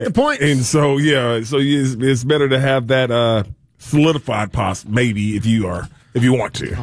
The point. And so, it's better to have that solidified maybe if you want to.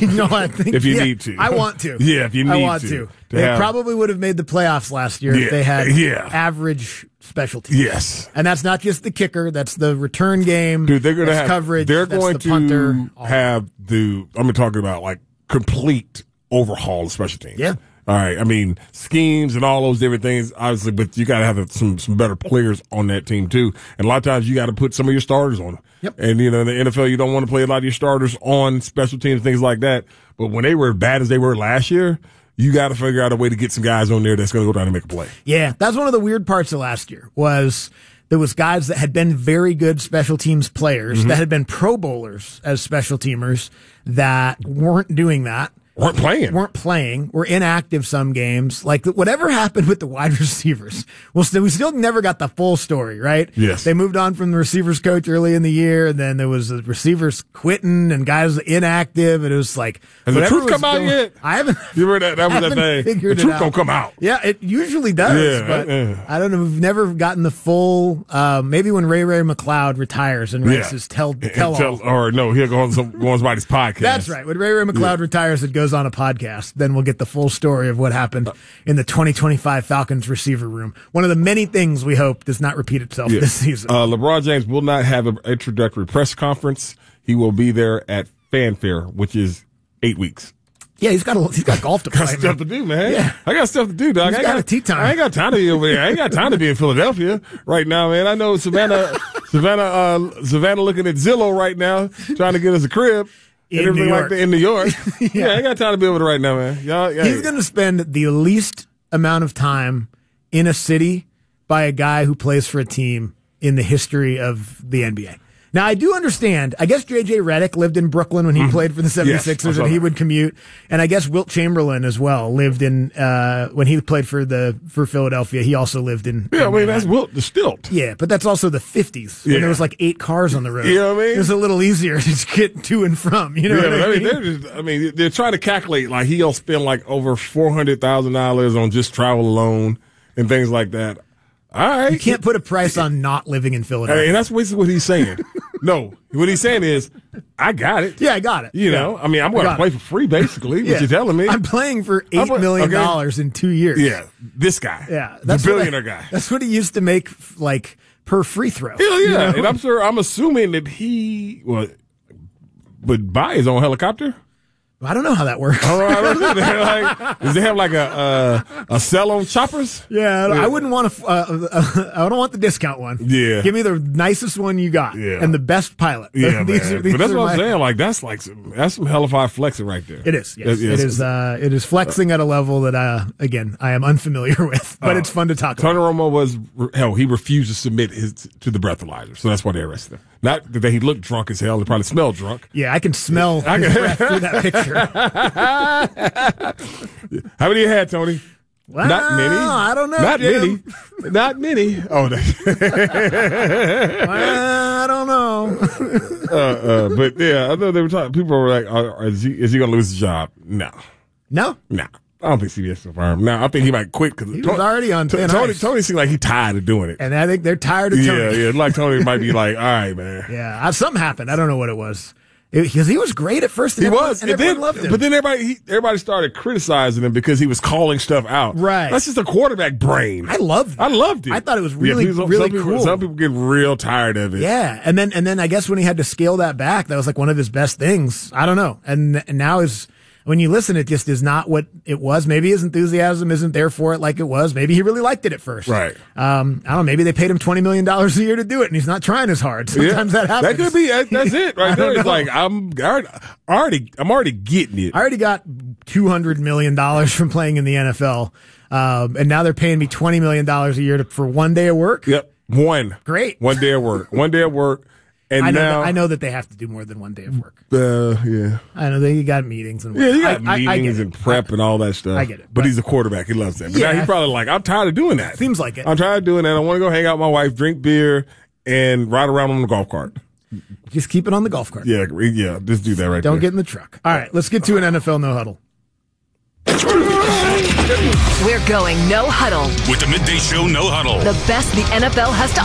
I think if you need to. I want to. Yeah, if you need to. I want to. They probably would have made the playoffs last year if they had average special teams. Yes. And that's not just the kicker, that's the return game. Dude, they're going to have coverage. They're going the punter, to have I'm talking about like complete overhaul of special teams. Yeah. All right. I mean, schemes and all those different things, obviously, but you got to have some better players on that team, too. And a lot of times you got to put some of your starters on them. Yep. And, in the NFL, you don't want to play a lot of your starters on special teams, things like that. But when they were as bad as they were last year, you got to figure out a way to get some guys on there that's going to go down and make a play. Yeah. That's one of the weird parts of last year was there was guys that had been very good special teams players that had been Pro Bowlers as special teamers that weren't doing that. Weren't playing, were inactive some games. Like, whatever happened with the wide receivers, we still never got the full story, right? Yes. They moved on from the receivers coach early in the year, and then there was the receivers quitting and guys inactive, and it was like, has the truth come out yet? I haven't. You remember that was that thing? The truth gonna come out. Yeah, it usually does. But I don't know. We've never gotten the full. Maybe when Ray McLeod retires and writes his tell all. Or no, he'll go on somebody's podcast. That's right. When Ray McLeod retires, it goes on a podcast. Then we'll get the full story of what happened in the 2025 Falcons receiver room. One of the many things we hope does not repeat itself this season. LeBron James will not have an introductory press conference. He will be there at Fanfare, which is 8 weeks. Yeah, he's got golf to play. Got stuff to do, man. Yeah. I got stuff to do, dog. I got a tea time. I ain't got time to be over there. I ain't got time to be in Philadelphia right now, man. I know Savannah looking at Zillow right now, trying to get us a crib. In New York. In New York. Yeah, I ain't got time to be over there right now, man. He's going to spend the least amount of time in a city by a guy who plays for a team in the history of the NBA. Now, I do understand. I guess J.J. Redick lived in Brooklyn when he played for the 76ers, and he would commute. And I guess Wilt Chamberlain as well lived in when he played for Philadelphia. He also lived in. Yeah, I mean that's Wilt the Stilt. Yeah, but that's also the 50s when there was like 8 cars on the road. You know what I mean? It was a little easier to get to and from. You know what I mean? They're trying to calculate like he'll spend like over $400,000 on just travel alone and things like that. All right. You can't put a price on not living in Philadelphia. And that's basically what he's saying. No, what he's saying is, I got it. Yeah, I got it. You know, I mean, I'm going to play for free, basically, what you're telling me. I'm playing for $8 million in 2 years. Yeah, this guy. Yeah. The billionaire guy. That's what he used to make, like, per free throw. Hell yeah. You know? And I'm assuming that he would buy his own helicopter. I don't know how that works. I don't know. Does they have like a sell on choppers? Yeah, I wouldn't want I don't want the discount one. Yeah, give me the nicest one you got. Yeah, and the best pilot. Yeah, but that's what I'm saying. Like that's some hellified flexing right there. It is. Yes, it is. It is flexing at a level that again I am unfamiliar with, but it's fun to talk about. Tony Romo he refused to submit to the breathalyzer, so that's why they arrested him. Not that he looked drunk as hell; he probably smelled drunk. Yeah, I can smell his breath through that picture. How many you had, Tony? Well, not many. I don't know. Not Jim. Many. Not many. Oh, I don't know. But yeah, I know they were talking. People were like, "Is he going to lose his job?" No. I don't think CBS will fire him. Now I think he might quit because he was already on thin ice. Tony seems like he's tired of doing it, and I think they're tired of Tony. Yeah. Like Tony might be like, "All right, man." Yeah, something happened. I don't know what it was. Because he was great at first. He was. And everyone loved him. But then everybody started criticizing him because he was calling stuff out. Right. That's just a quarterback brain. I loved it. I thought it was really cool. Some people get real tired of it. Yeah. And then I guess when he had to scale that back, that was like one of his best things. I don't know. And now when you listen, it just is not what it was. Maybe his enthusiasm isn't there for it like it was. Maybe he really liked it at first. Right. I don't know. Maybe they paid him $20 million a year to do it, and he's not trying as hard. Sometimes that happens. That could be. That's it right there. It's like I'm already getting it. I already got $200 million from playing in the NFL, and now they're paying me $20 million a year for 1 day of work. Yep. Great. 1 day of work. 1 day of work. And I know that they have to do more than 1 day of work. Yeah. I know you got meetings and you got meetings and prep and all that stuff. I get it. But he's a quarterback. He loves that. But now he's probably like, I'm tired of doing that. Seems like it. I'm tired of doing that. I want to go hang out with my wife, drink beer, and ride around on the golf cart. Just keep it on the golf cart. Yeah. Just do that right there. Don't get in the truck. All right, let's get to an NFL No Huddle. We're going no huddle. With the Midday Show No Huddle. The best the NFL has to